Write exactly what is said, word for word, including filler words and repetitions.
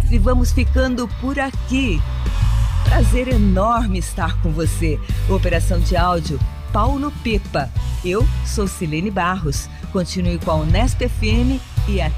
E vamos ficando por aqui. Prazer enorme estar com você. Operação de áudio, Paulo Pipa. Eu sou Silene Barros. Continue com a Unesp F M e até